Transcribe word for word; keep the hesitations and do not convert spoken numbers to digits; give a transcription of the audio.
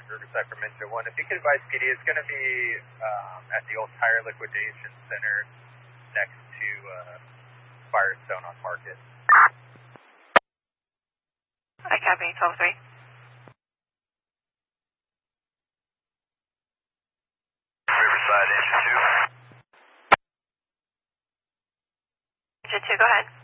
Riverside from Engine one. If you could advise P D, it's going to be um, at the old tire liquidation center next to uh, Firestone on Market. I copy, twelve three. Riverside, Engine two. Engine two, go ahead.